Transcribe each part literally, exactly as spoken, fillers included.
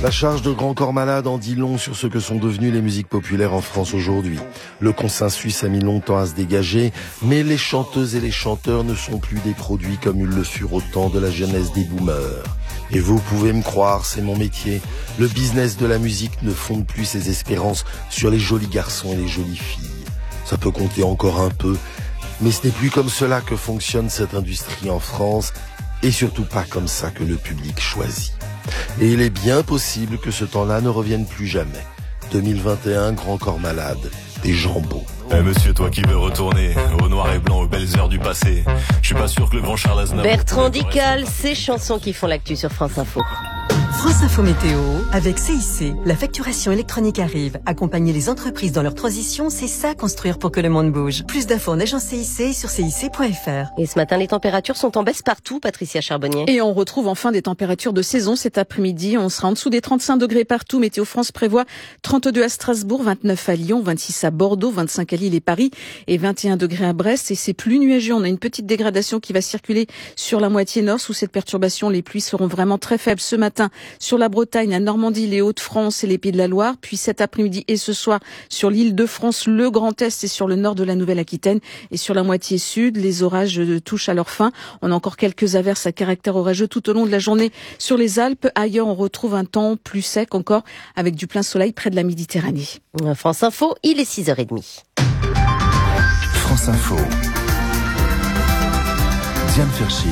La charge de Grand Corps Malade en dit long sur ce que sont devenues les musiques populaires en France aujourd'hui. Le consensus a mis longtemps à se dégager, mais les chanteuses et les chanteurs ne sont plus des produits comme ils le furent au temps de la jeunesse des boomers. Et vous pouvez me croire, c'est mon métier. Le business de la musique ne fonde plus ses espérances sur les jolis garçons et les jolies filles. Ça peut compter encore un peu, mais ce n'est plus comme cela que fonctionne cette industrie en France, et surtout pas comme ça que le public choisit. Et il est bien possible que ce temps-là ne revienne plus jamais. deux mille vingt et un, Grand Corps Malade, des jambons. Eh monsieur, toi qui veux retourner au noir et blanc, aux belles heures du passé, je suis pas sûr que le grand Charles Aznavour... Bertrand Dical, ces chansons qui font l'actu sur France Info. France Info Météo, avec C I C, la facturation électronique arrive. Accompagner les entreprises dans leur transition, c'est ça construire pour que le monde bouge. Plus d'infos en agence C I C sur C I C point F R. Et ce matin, les températures sont en baisse partout, Patricia Charbonnier. Et on retrouve enfin des températures de saison cet après-midi. On sera en dessous des trente-cinq degrés partout. Météo France prévoit trente-deux à Strasbourg, vingt-neuf à Lyon, vingt-six à Bordeaux, vingt-cinq à Lille et Paris et vingt et un degrés à Brest. Et c'est plus nuageux. On a une petite dégradation qui va circuler sur la moitié nord. Sous cette perturbation, les pluies seront vraiment très faibles ce matin sur la Bretagne, la Normandie, les Hauts-de-France et les Pays de la Loire. Puis cet après-midi et ce soir sur l'île de France, le Grand Est et sur le nord de la Nouvelle-Aquitaine. Et sur la moitié sud, les orages touchent à leur fin. On a encore quelques averses à caractère orageux tout au long de la journée sur les Alpes. Ailleurs, on retrouve un temps plus sec encore avec du plein soleil près de la Méditerranée. France Info, il est six heures trente. France Info. Diane Ferchit.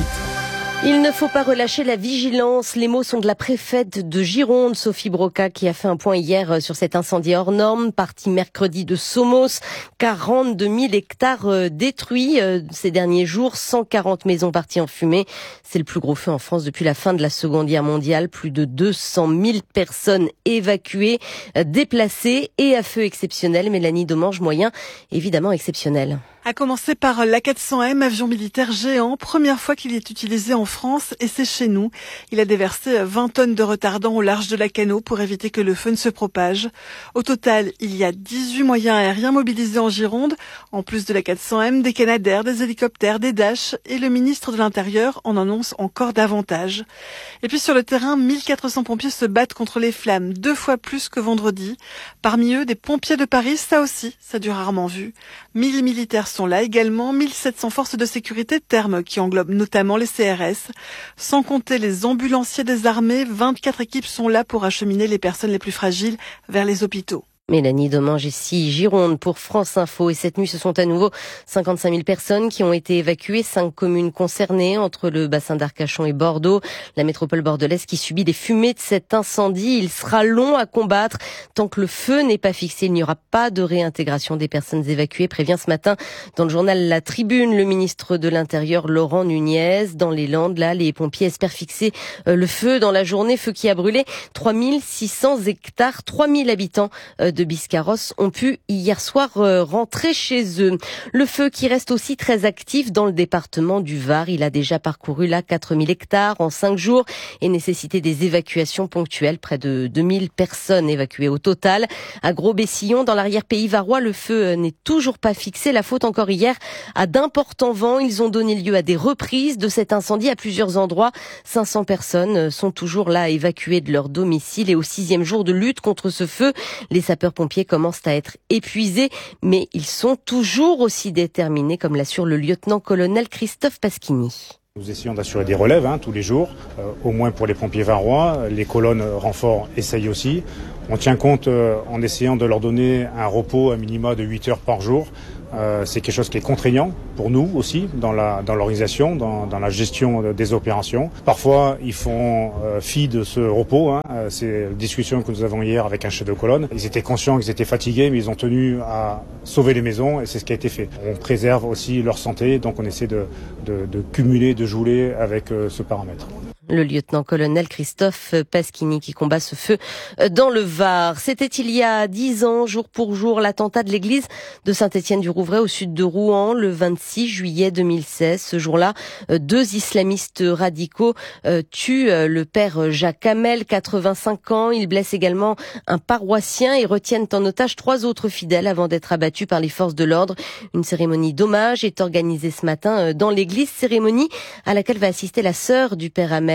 Il ne faut pas relâcher la vigilance. Les mots sont de la préfète de Gironde, Sophie Broca, qui a fait un point hier sur cet incendie hors norme, parti mercredi de Somos. quarante-deux mille hectares détruits ces derniers jours, cent quarante maisons parties en fumée. C'est le plus gros feu en France depuis la fin de la Seconde Guerre mondiale. Plus de deux cent mille personnes évacuées, déplacées et à feu exceptionnel. Mélanie Domange, moyen évidemment exceptionnel. À commencer par l'A quatre cents M, avion militaire géant, première fois qu'il est utilisé en France et c'est chez nous. Il a déversé vingt tonnes de retardant au large de Lacanau pour éviter que le feu ne se propage. Au total, il y a dix-huit moyens aériens mobilisés en Gironde. En plus de l'A quatre cents M, des Canadair, des hélicoptères, des Dash et le ministre de l'Intérieur en annonce encore davantage. Et puis sur le terrain, mille quatre cents pompiers se battent contre les flammes, deux fois plus que vendredi. Parmi eux, des pompiers de Paris, ça aussi, ça dure rarement vu. mille militaires sont là également, mille sept cents forces de sécurité de terme qui englobent notamment les C R S. Sans compter les ambulanciers des armées, vingt-quatre équipes sont là pour acheminer les personnes les plus fragiles vers les hôpitaux. Mélanie Domange ici, Gironde pour France Info. Et cette nuit, ce sont à nouveau cinquante-cinq mille personnes qui ont été évacuées, cinq communes concernées entre le bassin d'Arcachon et Bordeaux. La métropole bordelaise qui subit les fumées de cet incendie. Il sera long à combattre. Tant que le feu n'est pas fixé, il n'y aura pas de réintégration des personnes évacuées, prévient ce matin dans le journal La Tribune le ministre de l'Intérieur Laurent Nunez. Dans les Landes, là, les pompiers espèrent fixer le feu dans la journée. Feu qui a brûlé trois mille six cents hectares, trois mille habitants de Biscarrosse ont pu hier soir rentrer chez eux. Le feu qui reste aussi très actif dans le département du Var. Il a déjà parcouru là quatre mille hectares en cinq jours et nécessité des évacuations ponctuelles. Près de deux mille personnes évacuées au total. À Gros-Bessillon, dans l'arrière-pays varois, le feu n'est toujours pas fixé. La faute encore hier à d'importants vents. Ils ont donné lieu à des reprises de cet incendie à plusieurs endroits. cinq cents personnes sont toujours là évacuées de leur domicile. Et au sixième jour de lutte contre ce feu, les sapeurs-pompiers commencent à être épuisés, mais ils sont toujours aussi déterminés, comme l'assure le lieutenant-colonel Christophe Pasquini. Nous essayons d'assurer des relèves hein, tous les jours, euh, au moins pour les pompiers varois. Les colonnes renforts essayent aussi. On tient compte euh, en essayant de leur donner un repos à minima de huit heures par jour. Euh, c'est quelque chose qui est contraignant pour nous aussi dans la dans l'organisation, dans, dans la gestion des opérations. Parfois, ils font euh, fi de ce repos. Hein. C'est la discussion que nous avons hier avec un chef de colonne. Ils étaient conscients qu'ils étaient fatigués, mais ils ont tenu à sauver les maisons et c'est ce qui a été fait. On préserve aussi leur santé, donc on essaie de, de, de cumuler, de jouer avec euh, ce paramètre. Le lieutenant-colonel Christophe Pasquini qui combat ce feu dans le Var. C'était il y a dix ans, jour pour jour, l'attentat de l'église de Saint-Étienne-du-Rouvray au sud de Rouen, le vingt-six juillet deux mille seize. Ce jour-là, deux islamistes radicaux tuent le père Jacques Hamel, quatre-vingt-cinq ans. Ils blessent également un paroissien et retiennent en otage trois autres fidèles avant d'être abattus par les forces de l'ordre. Une cérémonie d'hommage est organisée ce matin dans l'église, cérémonie à laquelle va assister la sœur du père Hamel,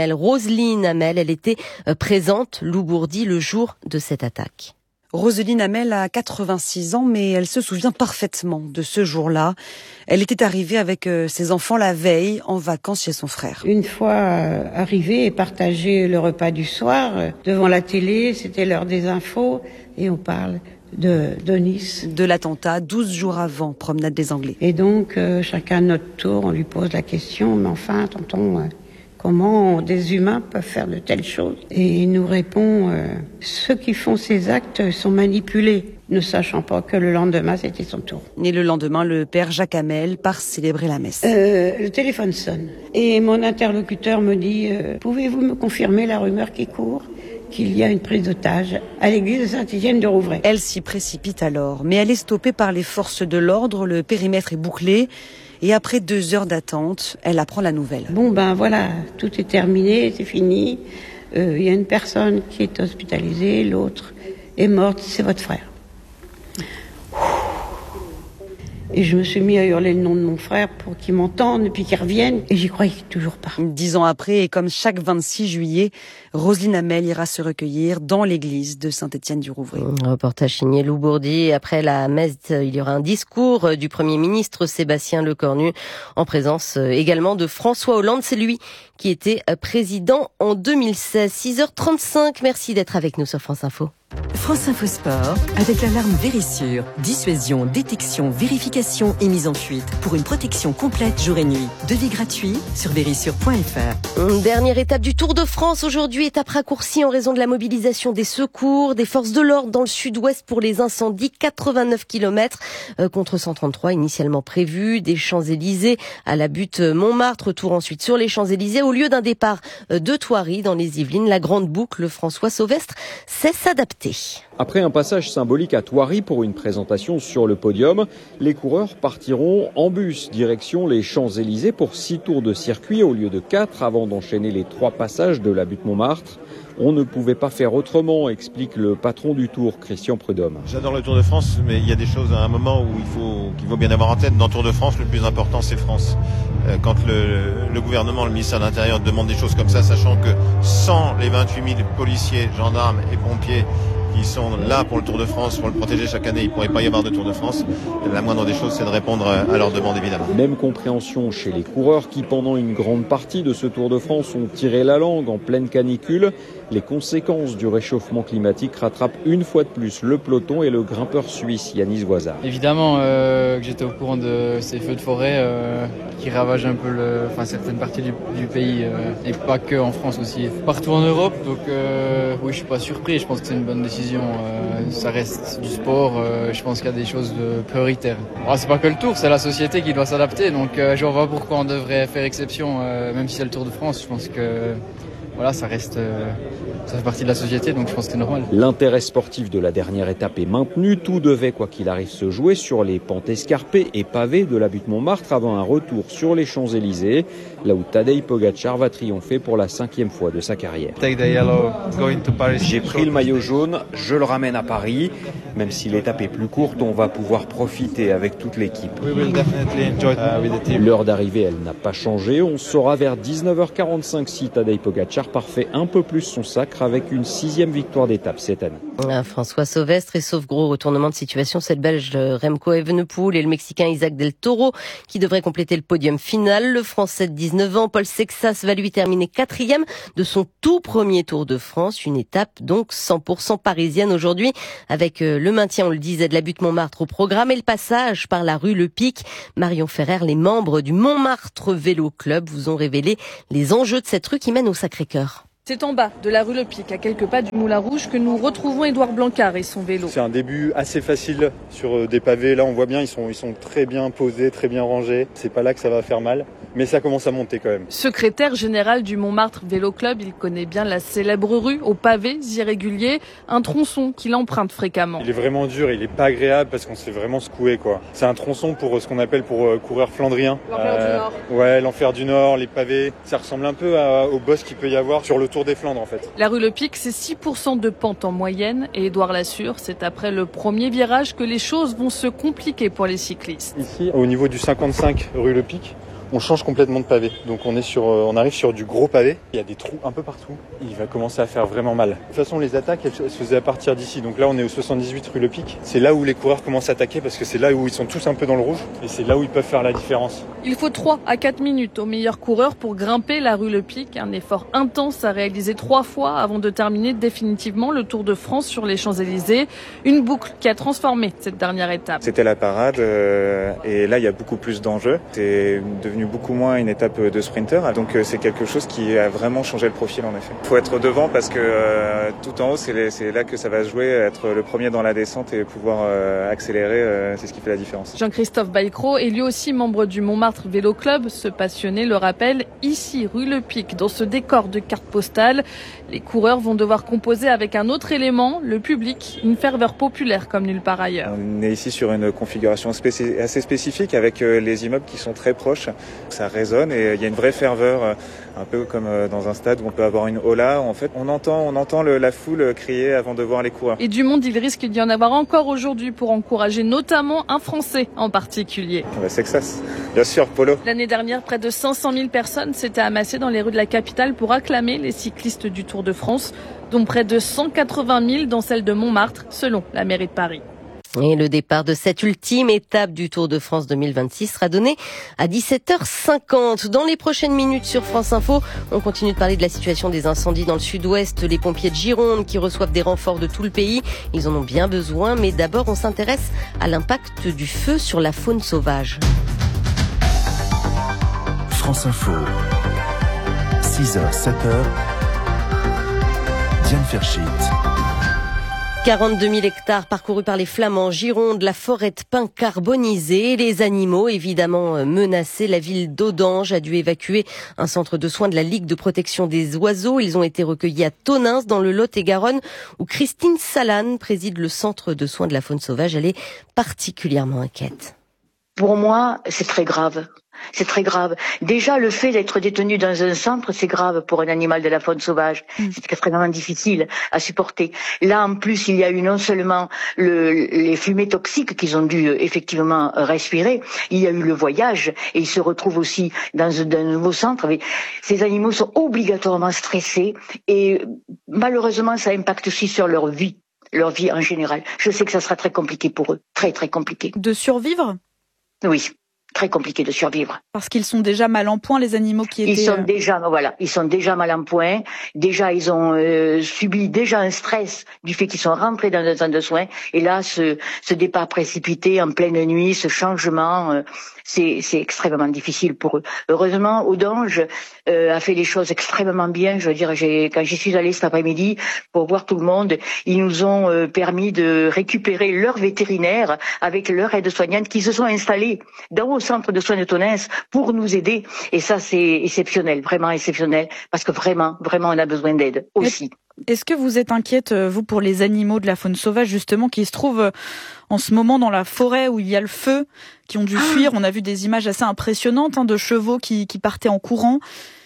Hamel. Roselyne Hamel, elle était présente, Lou Bourdi, le jour de cette attaque. Roselyne Hamel a quatre-vingt-six ans, mais elle se souvient parfaitement de ce jour-là. Elle était arrivée avec ses enfants la veille, en vacances chez son frère. Une fois arrivée et partagé le repas du soir, devant la télé, c'était l'heure des infos, et on parle de, de Nice. De l'attentat, douze jours avant, promenade des Anglais. Et donc, euh, chacun à notre tour, on lui pose la question, mais enfin, tonton... Euh, Comment des humains peuvent faire de telles choses? Et il nous répond, euh, ceux qui font ces actes sont manipulés, ne sachant pas que le lendemain, c'était son tour. Et le lendemain, le père Jacques Hamel part célébrer la messe. Euh, le téléphone sonne. Et mon interlocuteur me dit, euh, pouvez-vous me confirmer la rumeur qui court qu'il y a une prise d'otage à l'église de Saint-Étienne-du-Rouvray? Elle s'y précipite alors, mais elle est stoppée par les forces de l'ordre, le périmètre est bouclé. Et après deux heures d'attente, elle apprend la nouvelle. Bon ben voilà, tout est terminé, c'est fini. Il euh, y a une personne qui est hospitalisée, l'autre est morte, c'est votre frère. Et je me suis mis à hurler le nom de mon frère pour qu'il m'entende et puis qu'il revienne. Et j'y croyais toujours pas. Dix ans après, et comme chaque vingt-six juillet, Roselyne Hamel ira se recueillir dans l'église de Saint-Étienne-du-Rouvray. Reportage signé Lou Bourdi. Après la messe, il y aura un discours du Premier ministre Sébastien Lecornu, en présence également de François Hollande. C'est lui qui était président en deux mille seize. six heures trente-cinq. Merci d'être avec nous sur France Info. France Info Sport, avec l'alarme Vérissure. Dissuasion, détection, vérification et mise en fuite. Pour une protection complète jour et nuit. Devis gratuit sur vérissure point f r. Dernière étape du Tour de France aujourd'hui, étape raccourcie en raison de la mobilisation des secours, des forces de l'ordre dans le sud-ouest pour les incendies. quatre-vingt-neuf kilomètres contre cent trente-trois initialement prévus. Des Champs-Élysées à la butte Montmartre. Retour ensuite sur les Champs-Élysées au lieu d'un départ de Thoiry dans les Yvelines. La grande boucle François Sauvestre sait s'adapter. Après un passage symbolique à Thoiry pour une présentation sur le podium, les coureurs partiront en bus direction les Champs-Élysées pour six tours de circuit au lieu de quatre avant d'enchaîner les trois passages de la butte Montmartre. On ne pouvait pas faire autrement, explique le patron du Tour, Christian Prudhomme. J'adore le Tour de France, mais il y a des choses à un moment où il faut, qu'il faut bien avoir en tête. Dans le Tour de France, le plus important, c'est France. Quand le, le gouvernement, le ministère de l'Intérieur demande des choses comme ça, sachant que sans les vingt-huit mille policiers, gendarmes et pompiers qui sont là pour le Tour de France, pour le protéger chaque année, il ne pourrait pas y avoir de Tour de France. La moindre des choses, c'est de répondre à leurs demandes, évidemment. Même compréhension chez les coureurs qui, pendant une grande partie de ce Tour de France, ont tiré la langue en pleine canicule. Les conséquences du réchauffement climatique rattrapent une fois de plus le peloton et le grimpeur suisse Yanis Voisard. Évidemment euh, que j'étais au courant de ces feux de forêt euh, qui ravagent un peu le, enfin, certaines parties du, du pays euh, et pas que en France aussi, partout en Europe. Donc euh, oui, je suis pas surpris. Je pense que c'est une bonne décision. Euh, ça reste du sport. Euh, je pense qu'il y a des choses de prioritaires. Bon, c'est pas que le Tour, c'est la société qui doit s'adapter. Donc euh, je vois pourquoi on devrait faire exception, euh, même si c'est le Tour de France. Je pense que voilà, ça reste, euh, ça fait partie de la société, donc je pense que c'est normal. L'intérêt sportif de la dernière étape est maintenu. Tout devait, quoi qu'il arrive, se jouer sur les pentes escarpées et pavées de la butte Montmartre avant un retour sur les Champs-Élysées, là où Tadej Pogačar va triompher pour la cinquième fois de sa carrière. J'ai pris le maillot jaune, je le ramène à Paris. Même si l'étape est plus courte, on va pouvoir profiter avec toute l'équipe. L'heure d'arrivée, elle n'a pas changé. On saura vers dix-neuf heures quarante-cinq si Tadej Pogačar parfait un peu plus son sacre avec une sixième victoire d'étape cette année. François Sauvestre, et sauf gros retournement de situation, c'est le Belge Remco Evenepoel et le Mexicain Isaac Del Toro qui devraient compléter le podium final. Le Français de dix-neuf ans, Paul Sexas, va lui terminer quatrième de son tout premier Tour de France. Une étape donc cent pour cent parisienne aujourd'hui avec le maintien, on le disait, de la butte Montmartre au programme et le passage par la rue Le Pic. Marion Ferrer, les membres du Montmartre Vélo Club vous ont révélé les enjeux de cette rue qui mène au Sacré-Cœur. C'est en bas de la rue Le Pic, à quelques pas du Moulin Rouge, que nous retrouvons Édouard Blancard et son vélo. C'est un début assez facile sur des pavés. Là, on voit bien, ils sont, ils sont très bien posés, très bien rangés. C'est pas là que ça va faire mal, mais ça commence à monter quand même. Secrétaire général du Montmartre Vélo Club, il connaît bien la célèbre rue aux pavés irréguliers, un tronçon qu'il emprunte fréquemment. Il est vraiment dur, il est pas agréable parce qu'on s'est vraiment secoué, quoi. C'est un tronçon pour ce qu'on appelle pour euh, coureur flandrien. L'enfer euh, du Nord. Ouais, l'enfer du Nord, les pavés. Ça ressemble un peu à, au boss qu'il peut y avoir sur le Tour des Flandres, en fait. La rue Le Pic, c'est six pour cent de pente en moyenne et Édouard l'assure, c'est après le premier virage que les choses vont se compliquer pour les cyclistes. Ici, au niveau du cinquante-cinq rue Le Pic, on change complètement de pavé. Donc on est sur, on arrive sur du gros pavé. Il y a des trous un peu partout. Il va commencer à faire vraiment mal. De toute façon, les attaques, elles se faisaient à partir d'ici. Donc là, on est au soixante-dix-huit rue Le Pic. C'est là où les coureurs commencent à attaquer parce que c'est là où ils sont tous un peu dans le rouge et c'est là où ils peuvent faire la différence. Il faut trois à quatre minutes aux meilleurs coureurs pour grimper la rue Le Pic. Un effort intense à réaliser trois fois avant de terminer définitivement le Tour de France sur les Champs-Élysées. Une boucle qui a transformé cette dernière étape. C'était la parade euh, et là, il y a beaucoup plus d'enjeux. C'est devenu beaucoup moins une étape de sprinter. Donc c'est quelque chose qui a vraiment changé le profil en effet. Il faut être devant parce que euh, tout en haut, c'est, les, c'est là que ça va se jouer, être le premier dans la descente et pouvoir euh, accélérer, euh, c'est ce qui fait la différence. Jean-Christophe Baïcro est lui aussi membre du Montmartre Vélo Club. Ce passionné le rappelle, ici, rue Le Pic, dans ce décor de carte postale, les coureurs vont devoir composer avec un autre élément, le public, une ferveur populaire comme nulle part ailleurs. On est ici sur une configuration spéci- assez spécifique avec les immeubles qui sont très proches. Ça résonne et il y a une vraie ferveur, un peu comme dans un stade où on peut avoir une hola. En fait, on entend, on entend le, la foule crier avant de voir les coureurs. Et du monde, il risque d'y en avoir encore aujourd'hui pour encourager notamment un Français en particulier. Bah, c'est que ça, bien sûr, Polo. L'année dernière, près de cinq cent mille personnes s'étaient amassées dans les rues de la capitale pour acclamer les cyclistes du Tour de France, dont près de cent quatre-vingt mille dans celle de Montmartre, selon la mairie de Paris. Et le départ de cette ultime étape du Tour de France deux mille vingt-six sera donné à dix-sept heures cinquante. Dans les prochaines minutes sur France Info, on continue de parler de la situation des incendies dans le sud-ouest. Les pompiers de Gironde qui reçoivent des renforts de tout le pays. Ils en ont bien besoin, mais d'abord on s'intéresse à l'impact du feu sur la faune sauvage. France Info, six heures, sept heures, Diane Ferschit. quarante-deux mille hectares parcourus par les flammes en Gironde, la forêt de pins carbonisée, les animaux évidemment menacés. La ville d'Audange a dû évacuer un centre de soins de la Ligue de protection des oiseaux. Ils ont été recueillis à Tonneins dans le Lot-et-Garonne où Christine Salane préside le centre de soins de la faune sauvage. Elle est particulièrement inquiète. Pour moi, c'est très grave. C'est très grave. Déjà, le fait d'être détenu dans un centre, c'est grave pour un animal de la faune sauvage. Mmh. C'est extrêmement difficile à supporter. Là, en plus, il y a eu non seulement le, les fumées toxiques qu'ils ont dû effectivement respirer, il y a eu le voyage et ils se retrouvent aussi dans un, dans un nouveau centre. Mais ces animaux sont obligatoirement stressés et malheureusement, ça impacte aussi sur leur vie, leur vie en général. Je sais que ça sera très compliqué pour eux. Très, très compliqué. De survivre ? Oui. Très compliqué de survivre. Parce qu'ils sont déjà mal en point, les animaux qui étaient... Ils sont déjà, voilà, ils sont déjà mal en point. Déjà, ils ont euh, subi déjà un stress du fait qu'ils sont rentrés dans un centre de soins. Et là, ce, ce départ précipité en pleine nuit, ce changement, euh, c'est, c'est extrêmement difficile pour eux. Heureusement, Audange euh, a fait les choses extrêmement bien. Je veux dire, j'ai, quand j'y suis allée cet après-midi pour voir tout le monde, ils nous ont euh, permis de récupérer leurs vétérinaires avec leur aide-soignante qui se sont installés dans au centre de soins de Tonneins pour nous aider. Et ça, c'est exceptionnel, vraiment exceptionnel, parce que vraiment, vraiment, on a besoin d'aide aussi. Est-ce que vous êtes inquiète, vous, pour les animaux de la faune sauvage, justement, qui se trouvent en ce moment dans la forêt où il y a le feu, qui ont dû fuir? On a vu des images assez impressionnantes hein, de chevaux qui, qui partaient en courant.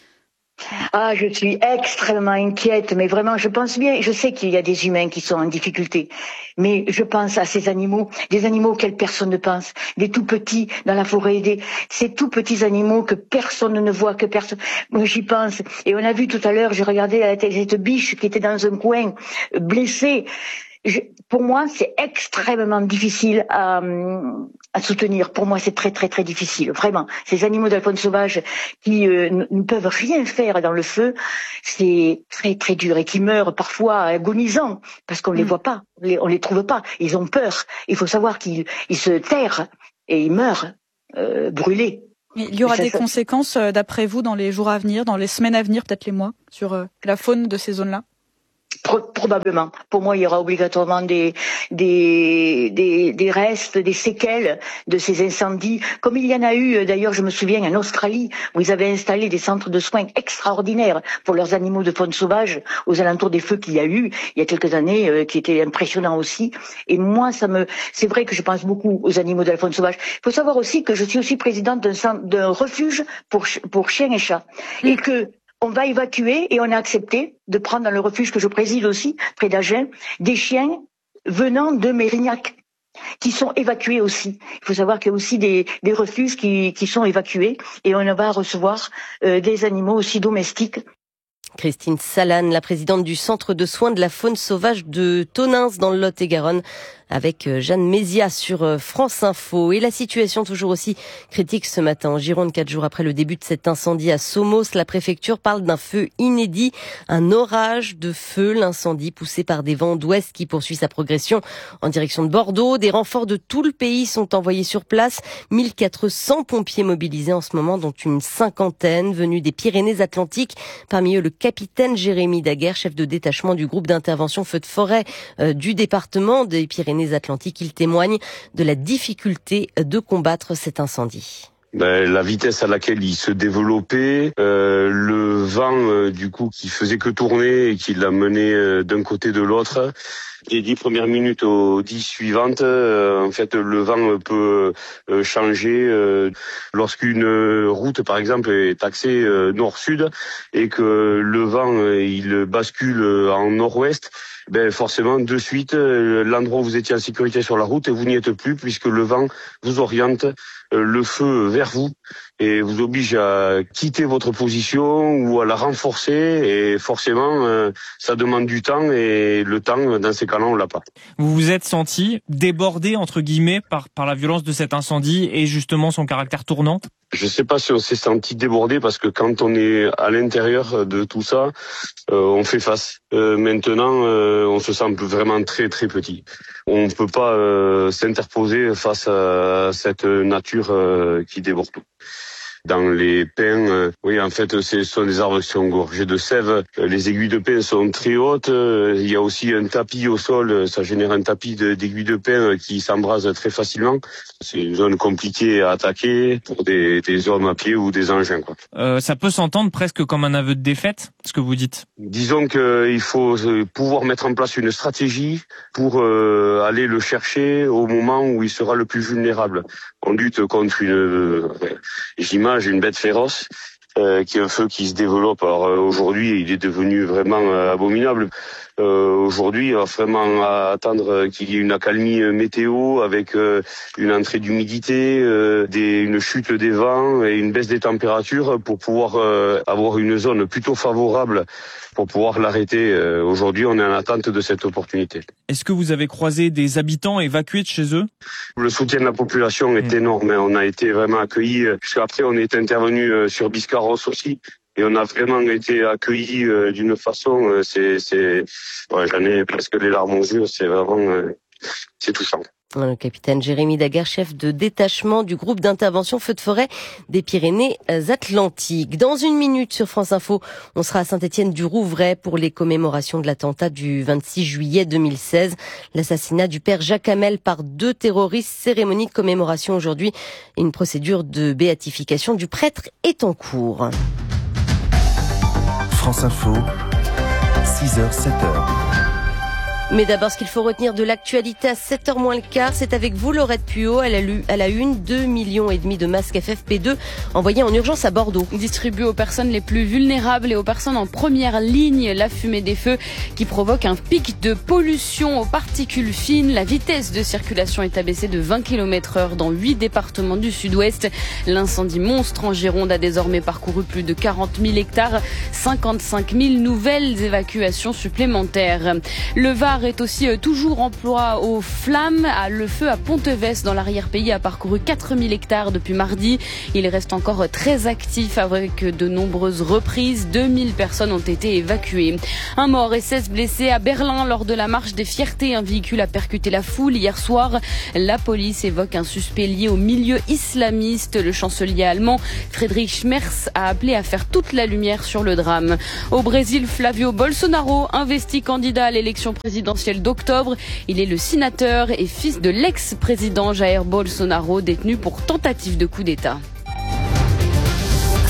Ah, je suis extrêmement inquiète, mais vraiment, je pense bien, je sais qu'il y a des humains qui sont en difficulté, mais je pense à ces animaux, des animaux auxquels personne ne pense, des tout petits dans la forêt, des, ces tout petits animaux que personne ne voit, que personne, moi j'y pense, et on a vu tout à l'heure, j'ai regardé la télé, cette biche qui était dans un coin, blessée. Je, pour moi, c'est extrêmement difficile à, à soutenir. Pour moi, c'est très, très, très difficile. Vraiment. Ces animaux de la faune sauvage qui euh, ne peuvent rien faire dans le feu, c'est très, très dur et qui meurent parfois agonisants parce qu'on mmh. les voit pas, on les, on les trouve pas. Ils ont peur. Il faut savoir qu'ils ils se terrent et ils meurent euh, brûlés. Il y aura ça, des ça... conséquences, d'après vous, dans les jours à venir, dans les semaines à venir, peut-être les mois, sur euh, la faune de ces zones-là? Probablement. Pour moi, il y aura obligatoirement des, des, des, des restes, des séquelles de ces incendies. Comme il y en a eu, d'ailleurs, je me souviens, en Australie, où ils avaient installé des centres de soins extraordinaires pour leurs animaux de faune sauvage, aux alentours des feux qu'il y a eu, il y a quelques années, euh, qui étaient impressionnants aussi. Et moi, ça me, c'est vrai que je pense beaucoup aux animaux de la faune sauvage. Il faut savoir aussi que je suis aussi présidente d'un centre, d'un refuge pour, pour chiens et chats. Mmh. Et que, on va évacuer et on a accepté de prendre dans le refuge que je préside aussi, près d'Agen, des chiens venant de Mérignac. qui sont évacués aussi. Il faut savoir qu'il y a aussi des, des refuges qui, qui sont évacués et on va recevoir euh, des animaux aussi domestiques. Christine Salane, la présidente du centre de soins de la faune sauvage de Tonneins dans le Lot-et-Garonne, avec Jeanne Mézia sur France Info. Et la situation toujours aussi critique ce matin en Gironde, quatre jours après le début de cet incendie à Somos. La préfecture parle d'un feu inédit, un orage de feu. L'incendie poussé par des vents d'ouest qui poursuit sa progression en direction de Bordeaux. Des renforts de tout le pays sont envoyés sur place. mille quatre cents pompiers mobilisés en ce moment, dont une cinquantaine venus des Pyrénées-Atlantiques. Parmi eux, le capitaine Jérémy Daguerre, chef de détachement du groupe d'intervention feu de forêt euh, du département des Pyrénées-Atlantiques. Il témoigne de la difficulté de combattre cet incendie. Ben, la vitesse à laquelle il se développait, euh, le vent euh, du coup qui faisait que tourner et qui l'a mené euh, d'un côté de l'autre. Les dix premières minutes aux dix suivantes, euh, en fait, le vent peut euh, changer. Euh, lorsqu'une route, par exemple, est axée euh, nord-sud et que le vent euh, il bascule en nord-ouest, ben forcément, de suite, euh, l'endroit où vous étiez en sécurité sur la route, vous n'y êtes plus puisque le vent vous oriente euh, le feu vers vous et vous oblige à quitter votre position ou à la renforcer. Et forcément, euh, ça demande du temps et le temps, dans ces cas-là, on l'a pas. Vous vous êtes senti débordé, entre guillemets, par, par la violence de cet incendie et justement son caractère tournant ? Je sais pas si on s'est senti débordé parce que quand on est à l'intérieur de tout ça, euh, on fait face. Euh, maintenant, euh, on se sent vraiment très très petit. On ne peut pas euh, s'interposer face à cette nature euh, qui déborde tout. Dans les pins, euh, oui, en fait, ce sont des arbres qui sont gorgés de sève. Les aiguilles de pin sont très hautes. Il y a aussi un tapis au sol. Ça génère un tapis de, d'aiguilles de pin qui s'embrase très facilement. C'est une zone compliquée à attaquer pour des, des hommes à pied ou des engins, quoi. Euh, ça peut s'entendre presque comme un aveu de défaite, ce que vous dites. Disons qu'il faut pouvoir mettre en place une stratégie pour euh, aller le chercher au moment où il sera le plus vulnérable. On lutte contre une, euh, j'imagine, une bête féroce, euh, qui est un feu qui se développe. Alors euh, aujourd'hui, il est devenu vraiment euh, abominable. Euh, aujourd'hui, il va vraiment attendre qu'il y ait une accalmie météo avec euh, une entrée d'humidité, euh, des, une chute des vents et une baisse des températures pour pouvoir euh, avoir une zone plutôt favorable pour pouvoir l'arrêter. Euh, aujourd'hui, on est en attente de cette opportunité. Est-ce que vous avez croisé des habitants évacués de chez eux ? Le soutien de la population est mmh. énorme. On a été vraiment accueillis. Puisqu'après, on est intervenu sur Biscarrosse aussi. Et on a vraiment été accueillis euh, d'une façon, euh, c'est, c'est, ouais, j'en ai presque les larmes aux yeux, c'est vraiment, euh, c'est touchant. Le capitaine Jérémy Daguerre, chef de détachement du groupe d'intervention feu de forêt des Pyrénées-Atlantiques. Dans une minute sur France Info, on sera à Saint-Étienne-du-Rouvray pour les commémorations de l'attentat du vingt-six juillet deux mille seize. L'assassinat du père Jacques Hamel par deux terroristes. Cérémonie de commémoration aujourd'hui. Une procédure de béatification du prêtre est en cours. France Info, six heures, sept heures. Mais d'abord, ce qu'il faut retenir de l'actualité à sept heures moins le quart, c'est avec vous, Laurette Puot. Elle a lu à la une deux millions et demi de masques F F P deux envoyés en urgence à Bordeaux. Distribués aux personnes les plus vulnérables et aux personnes en première ligne. La fumée des feux qui provoque un pic de pollution aux particules fines. La vitesse de circulation est abaissée de vingt kilomètres heure dans huit départements du sud-ouest. L'incendie monstre en Gironde a désormais parcouru plus de quarante mille hectares. cinquante-cinq mille nouvelles évacuations supplémentaires. Le Var est aussi toujours en proie aux flammes. Le feu à Pontevès dans l'arrière-pays a parcouru quatre mille hectares depuis mardi. Il reste encore très actif avec de nombreuses reprises. deux mille personnes ont été évacuées. Un mort et seize blessés à Berlin lors de la marche des fiertés. Un véhicule a percuté la foule hier soir. La police évoque un suspect lié au milieu islamiste. Le chancelier allemand Friedrich Merz a appelé à faire toute la lumière sur le drame. Au Brésil, Flavio Bolsonaro, investi candidat à l'élection présidentielle d'octobre. Il est le sénateur et fils de l'ex-président Jair Bolsonaro, détenu pour tentative de coup d'État.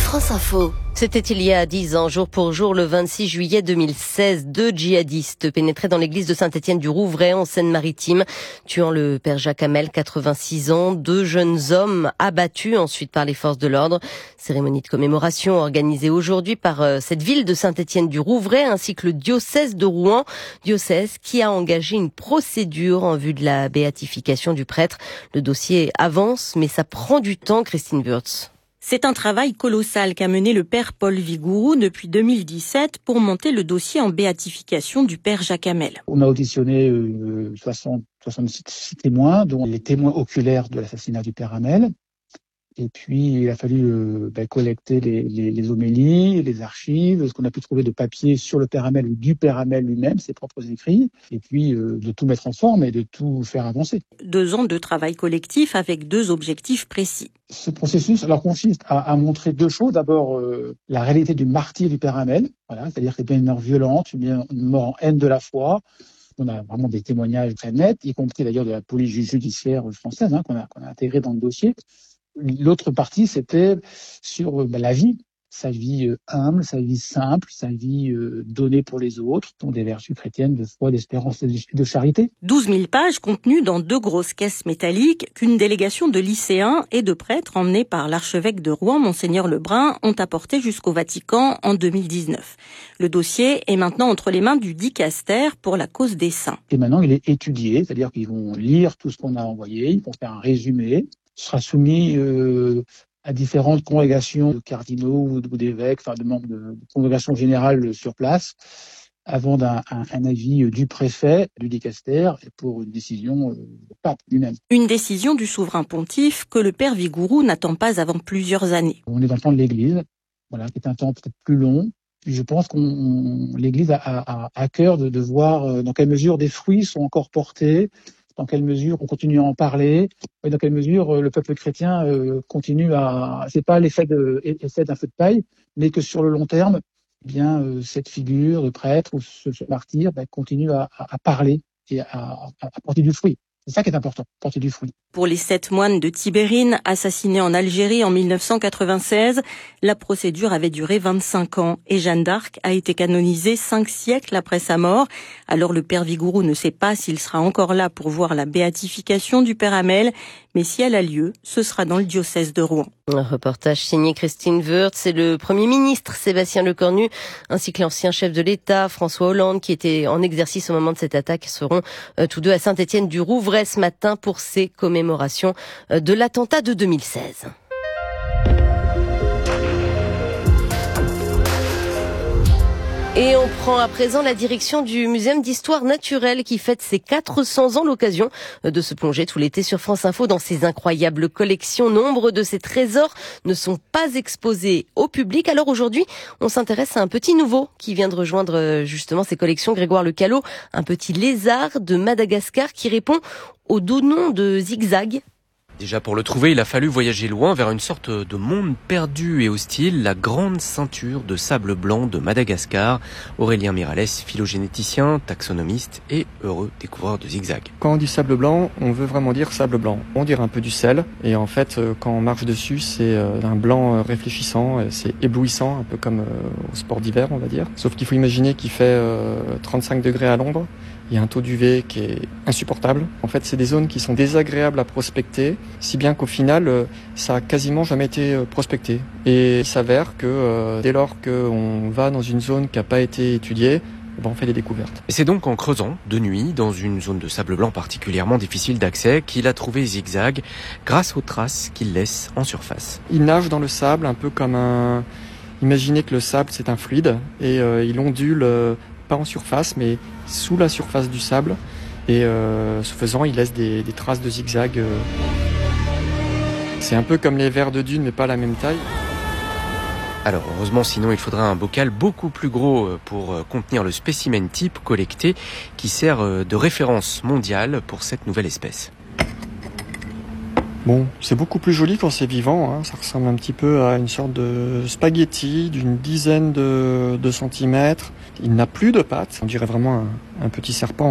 France Info. C'était il y a dix ans, jour pour jour, le vingt-six juillet deux mille seize. Deux djihadistes pénétraient dans l'église de Saint-Étienne-du-Rouvray en Seine-Maritime, tuant le père Jacques Hamel, quatre-vingt-six ans. Deux jeunes hommes abattus ensuite par les forces de l'ordre. Cérémonie de commémoration organisée aujourd'hui par euh, cette ville de Saint-Étienne-du-Rouvray ainsi que le diocèse de Rouen. Diocèse qui a engagé une procédure en vue de la béatification du prêtre. Le dossier avance, mais ça prend du temps, Christine Wurtz. C'est un travail colossal qu'a mené le père Paul Vigourou depuis deux mille dix-sept pour monter le dossier en béatification du père Jacques Hamel. On a auditionné euh, soixante, soixante-six témoins, dont les témoins oculaires de l'assassinat du père Hamel. Et puis, il a fallu euh, ben, collecter les, les, les homélies, les archives, ce qu'on a pu trouver de papier sur le père Hamel ou du père Hamel lui-même, ses propres écrits, et puis euh, de tout mettre en forme et de tout faire avancer. Deux ans de travail collectif avec deux objectifs précis. Ce processus alors consiste à, à montrer deux choses. D'abord, euh, la réalité du martyr du père Hamel, voilà, c'est-à-dire que c'est bien une mort violente, une mort en haine de la foi. On a vraiment des témoignages très nets, y compris d'ailleurs de la police judiciaire française, hein, qu'on a, qu'on a intégré dans le dossier. L'autre partie, c'était sur bah, la vie, sa vie euh, humble, sa vie simple, sa vie euh, donnée pour les autres, dont des vertus chrétiennes de foi, d'espérance et de charité. douze mille pages contenues dans deux grosses caisses métalliques qu'une délégation de lycéens et de prêtres emmenés par l'archevêque de Rouen, Monseigneur Lebrun, ont apporté jusqu'au Vatican en deux mille dix-neuf. Le dossier est maintenant entre les mains du dicaster pour la cause des saints. Et maintenant, il est étudié, c'est-à-dire qu'ils vont lire tout ce qu'on a envoyé, ils vont faire un résumé, sera soumis euh, à différentes congrégations de cardinaux ou d'évêques, enfin de membres de, de congrégations générales sur place, avant d'un un, un avis du préfet, du dicaster, pour une décision euh, du pape lui-même. Une décision du souverain pontife que le père Vigourou n'attend pas avant plusieurs années. On est dans le temps de l'Église, voilà, qui est un temps peut-être plus long. Puis je pense qu'on l'Église a, a, a à cœur de, de voir dans quelle mesure des fruits sont encore portés, dans quelle mesure on continue à en parler, et dans quelle mesure le peuple chrétien euh, continue à... C'est pas l'effet, de, l'effet d'un feu de paille, mais que sur le long terme, eh bien, euh, cette figure de prêtre ou ce, ce martyr ben, continue à, à, à parler et à, à, à porter du fruit. C'est ça qui est important, porter du fruit. Pour les sept moines de Tibérine, assassinés en Algérie en mille neuf cent quatre-vingt-seize, la procédure avait duré vingt-cinq ans et Jeanne d'Arc a été canonisée cinq siècles après sa mort. Alors le père Vigourou ne sait pas s'il sera encore là pour voir la béatification du père Hamel, mais si elle a lieu, ce sera dans le diocèse de Rouen. Un reportage signé Christine Wurtz. C'est le Premier ministre Sébastien Lecornu ainsi que l'ancien chef de l'État François Hollande qui était en exercice au moment de cette attaque seront euh, tous deux à Saint-Étienne-du-Rouvray ce matin pour ces commémorations de l'attentat de deux mille seize. Et on prend à présent la direction du Muséum d'Histoire Naturelle qui fête ses quatre cents ans, l'occasion de se plonger tout l'été sur France Info dans ses incroyables collections. Nombre de ces trésors ne sont pas exposés au public. Alors aujourd'hui, on s'intéresse à un petit nouveau qui vient de rejoindre justement ces collections, Grégoire Le Callot, un petit lézard de Madagascar qui répond au doux nom de Zigzag. Déjà pour le trouver, il a fallu voyager loin vers une sorte de monde perdu et hostile, la grande ceinture de sable blanc de Madagascar. Aurélien Miralles, phylogénéticien, taxonomiste et heureux découvreur de zigzag. Quand on dit sable blanc, on veut vraiment dire sable blanc. On dirait un peu du sel et en fait quand on marche dessus, c'est un blanc réfléchissant, c'est éblouissant, un peu comme au sport d'hiver on va dire. Sauf qu'il faut imaginer qu'il fait trente-cinq degrés à l'ombre. Il y a un taux d'U V qui est insupportable. En fait, c'est des zones qui sont désagréables à prospecter, si bien qu'au final, ça a quasiment jamais été prospecté. Et il s'avère que euh, dès lors qu'on va dans une zone qui n'a pas été étudiée, ben on fait des découvertes. Et c'est donc en creusant de nuit, dans une zone de sable blanc particulièrement difficile d'accès, qu'il a trouvé Zigzag grâce aux traces qu'il laisse en surface. Il nage dans le sable un peu comme un... Imaginez que le sable, c'est un fluide et euh, il ondule... Euh, pas en surface, mais sous la surface du sable. Et euh, ce faisant, il laisse des, des traces de zigzag. Euh. C'est un peu comme les vers de dune, mais pas la même taille. Alors heureusement, sinon il faudrait un bocal beaucoup plus gros pour contenir le spécimen type collecté qui sert de référence mondiale pour cette nouvelle espèce. Bon, c'est beaucoup plus joli quand c'est vivant, hein. Ça ressemble un petit peu à une sorte de spaghetti d'une dizaine de, de centimètres. Il n'a plus de pattes, on dirait vraiment un, un petit serpent.